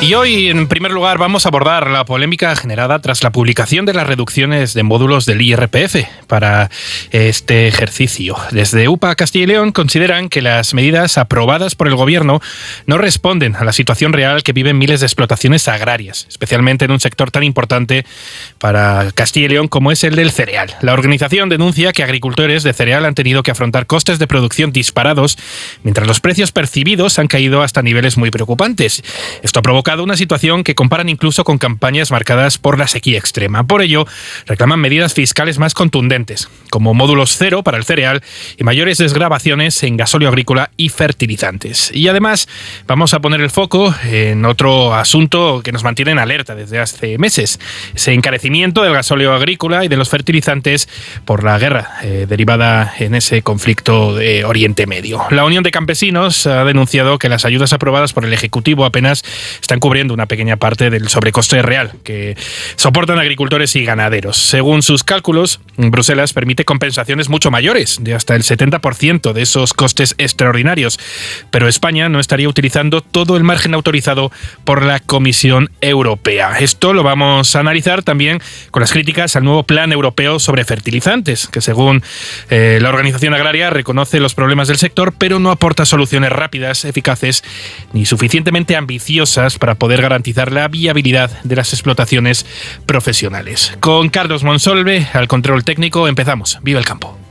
Y hoy, en primer lugar, vamos a abordar la polémica generada tras la publicación de las reducciones de módulos del IRPF para este ejercicio. Desde UPA Castilla y León consideran que las medidas aprobadas por el Gobierno no responden a la situación real que viven miles de explotaciones agrarias, especialmente en un sector tan importante para Castilla y León como es el del cereal. La organización denuncia que agricultores de cereal han tenido que afrontar costes de producción disparados, mientras los precios percibidos han caído hasta niveles muy preocupantes. Esto ha provocado una situación que comparan incluso con campañas marcadas por la sequía extrema. Por ello, reclaman medidas fiscales más contundentes, como módulos cero para el cereal y mayores desgravaciones en gasóleo agrícola y fertilizantes. Y además, vamos a poner el foco en otro asunto que nos mantiene en alerta desde hace meses: ese encarecimiento del gasóleo agrícola y de los fertilizantes por la guerra derivada en ese conflicto de Oriente Medio. La Unión de Campesinos ha denunciado que las ayudas aprobadas por el Ejecutivo apenas están cubriendo una pequeña parte del sobrecoste real que soportan agricultores y ganaderos. Según sus cálculos, Bruselas permite compensaciones mucho mayores, de hasta el 70% de esos costes extraordinarios, pero España no estaría utilizando todo el margen autorizado por la Comisión Europea. Esto lo vamos a analizar también con las críticas al nuevo Plan Europeo sobre Fertilizantes, que según la organización agraria reconoce los problemas del sector, pero no aporta soluciones rápidas, eficaces ni suficientemente ambiciosas para poder garantizar la viabilidad de las explotaciones profesionales. Con Carlos Monsalve al control técnico, empezamos. ¡Viva el campo!